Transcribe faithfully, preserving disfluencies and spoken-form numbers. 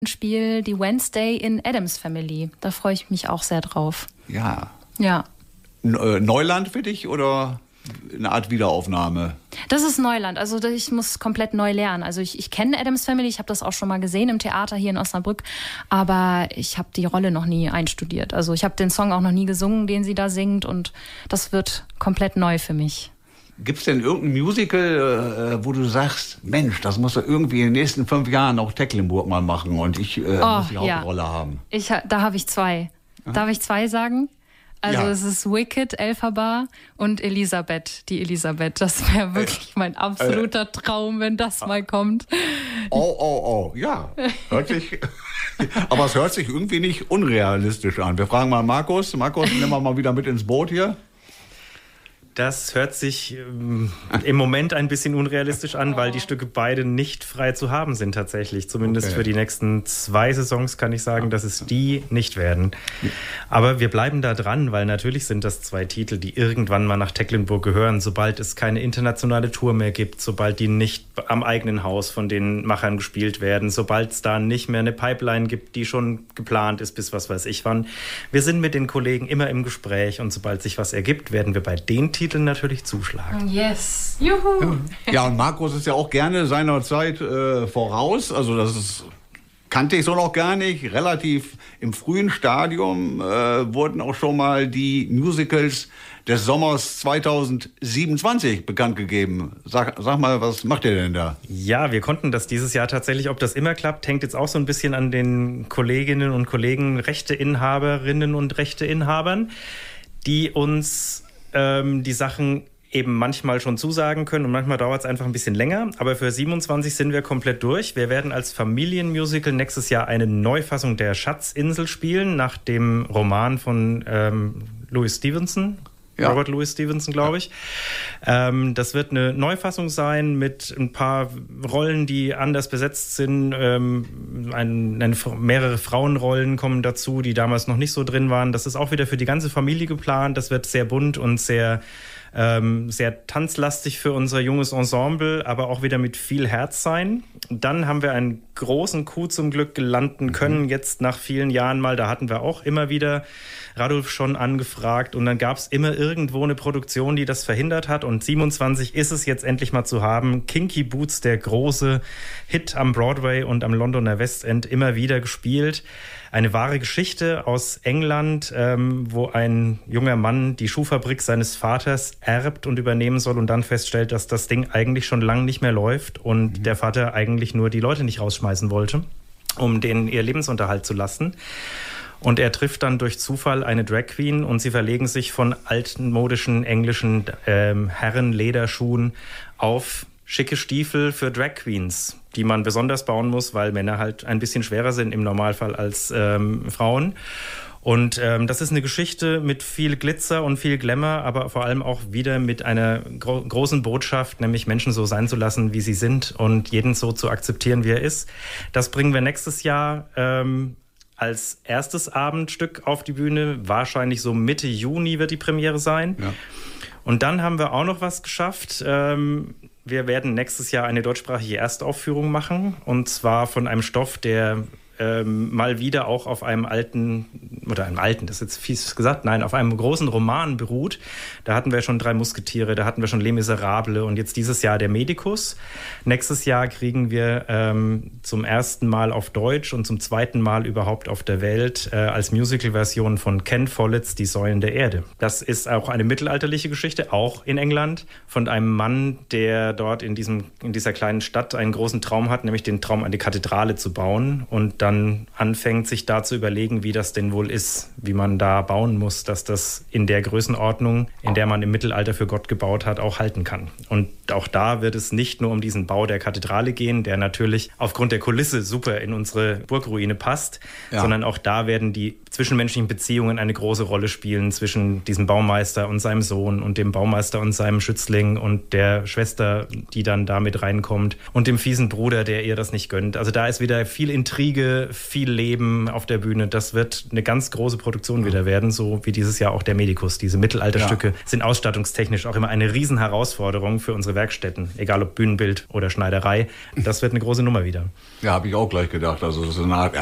Spiel die Wednesday in Addams Family. Da freue ich mich auch sehr drauf. Ja. Ja. Neuland für dich oder eine Art Wiederaufnahme? Das ist Neuland. Also ich muss komplett neu lernen. Also ich, ich kenne Addams Family, ich habe das auch schon mal gesehen im Theater hier in Osnabrück, aber ich habe die Rolle noch nie einstudiert. Also ich habe den Song auch noch nie gesungen, den sie da singt, und das wird komplett neu für mich. Gibt es denn irgendein Musical, äh, wo du sagst, Mensch, das muss er irgendwie in den nächsten fünf Jahren auch Tecklenburg mal machen und ich äh, oh, muss die Hauptrolle ja. haben? Ich, da habe ich zwei. Aha. Darf ich zwei sagen? Also ja. Es ist Wicked, Elphaba und Elisabeth, die Elisabeth. Das wäre wirklich mein absoluter äh, Traum, wenn das mal kommt. Oh, oh, oh, ja. Hört sich, aber es hört sich irgendwie nicht unrealistisch an. Wir fragen mal Markus. Markus, nehmen wir mal wieder mit ins Boot hier. Das hört sich ähm, im Moment ein bisschen unrealistisch an, weil die Stücke beide nicht frei zu haben sind tatsächlich. Zumindest okay. Für die nächsten zwei Saisons kann ich sagen, dass es die nicht werden. Aber wir bleiben da dran, weil natürlich sind das zwei Titel, die irgendwann mal nach Tecklenburg gehören, sobald es keine internationale Tour mehr gibt, sobald die nicht am eigenen Haus von den Machern gespielt werden, sobald es da nicht mehr eine Pipeline gibt, die schon geplant ist bis was weiß ich wann. Wir sind mit den Kollegen immer im Gespräch, und sobald sich was ergibt, werden wir bei den Titeln natürlich zuschlagen. Yes. Juhu. Ja, und Markus ist ja auch gerne seiner Zeit äh, voraus. Also das ist, kannte ich so noch gar nicht. Relativ im frühen Stadium äh, wurden auch schon mal die Musicals des Sommers zweitausendsiebenundzwanzig bekannt gegeben. Sag, sag mal, was macht ihr denn da? Ja, wir konnten das dieses Jahr tatsächlich. Ob das immer klappt, hängt jetzt auch so ein bisschen an den Kolleginnen und Kollegen, Rechteinhaberinnen und Rechteinhabern, die uns ähm, die Sachen eben manchmal schon zusagen können, und manchmal dauert es einfach ein bisschen länger. Aber für siebenundzwanzig sind wir komplett durch. Wir werden als Familienmusical nächstes Jahr eine Neufassung der Schatzinsel spielen, nach dem Roman von ähm, Louis Stevenson. Ja. Robert Louis Stevenson, glaube ich. Ja. Ähm, das wird eine Neufassung sein mit ein paar Rollen, die anders besetzt sind. Ähm, ein, eine, mehrere Frauenrollen kommen dazu, die damals noch nicht so drin waren. Das ist auch wieder für die ganze Familie geplant. Das wird sehr bunt und sehr Ähm, sehr tanzlastig für unser junges Ensemble, aber auch wieder mit viel Herz sein. Dann haben wir einen großen Coup zum Glück gelanden können, mhm. jetzt nach vielen Jahren mal. Da hatten wir auch immer wieder Radulf schon angefragt, und dann gab es immer irgendwo eine Produktion, die das verhindert hat, und siebenundzwanzig ist es jetzt endlich mal zu haben. Kinky Boots, der große Hit am Broadway und am Londoner West End, immer wieder gespielt. Eine wahre Geschichte aus England, ähm, wo ein junger Mann die Schuhfabrik seines Vaters erbt und übernehmen soll und dann feststellt, dass das Ding eigentlich schon lange nicht mehr läuft und mhm. der Vater eigentlich nur die Leute nicht rausschmeißen wollte, um denen ihr Lebensunterhalt zu lassen. Und er trifft dann durch Zufall eine Drag Queen, und sie verlegen sich von altmodischen englischen ähm, Herrenlederschuhen auf schicke Stiefel für Drag Queens, die man besonders bauen muss, weil Männer halt ein bisschen schwerer sind im Normalfall als ähm, Frauen. Und ähm, das ist eine Geschichte mit viel Glitzer und viel Glamour, aber vor allem auch wieder mit einer gro- großen Botschaft, nämlich Menschen so sein zu lassen, wie sie sind, und jeden so zu akzeptieren, wie er ist. Das bringen wir nächstes Jahr ähm, als erstes Abendstück auf die Bühne. Wahrscheinlich so Mitte Juni wird die Premiere sein. Ja. Und dann haben wir auch noch was geschafft. Ähm, wir werden nächstes Jahr eine deutschsprachige Erstaufführung machen, und zwar von einem Stoff, der ähm, mal wieder auch auf einem alten, oder einem alten, das ist jetzt fies gesagt, nein, auf einem großen Roman beruht. Da hatten wir schon Drei Musketiere, da hatten wir schon Les Miserables, und jetzt dieses Jahr der Medikus. Nächstes Jahr kriegen wir ähm, zum ersten Mal auf Deutsch und zum zweiten Mal überhaupt auf der Welt äh, als Musical-Version von Ken Folletts Die Säulen der Erde. Das ist auch eine mittelalterliche Geschichte, auch in England, von einem Mann, der dort in, diesem, in dieser kleinen Stadt einen großen Traum hat, nämlich den Traum, eine Kathedrale zu bauen, und dann anfängt, sich da zu überlegen, wie das denn wohl ist, wie man da bauen muss, dass das in der Größenordnung, in der man im Mittelalter für Gott gebaut hat, auch halten kann. Und auch da wird es nicht nur um diesen Bau der Kathedrale gehen, der natürlich aufgrund der Kulisse super in unsere Burgruine passt, ja. sondern auch da werden die zwischenmenschlichen Beziehungen eine große Rolle spielen zwischen diesem Baumeister und seinem Sohn und dem Baumeister und seinem Schützling und der Schwester, die dann da mit reinkommt, und dem fiesen Bruder, der ihr das nicht gönnt. Also da ist wieder viel Intrige, Stimme, viel Leben auf der Bühne. Das wird eine ganz große Produktion wieder werden, so wie dieses Jahr auch der Medikus. Diese Mittelalterstücke ja. sind ausstattungstechnisch auch immer eine Riesenherausforderung für unsere Werkstätten, egal ob Bühnenbild oder Schneiderei. Das wird eine große Nummer wieder. Ja, habe ich auch gleich gedacht. Also das ist eine Art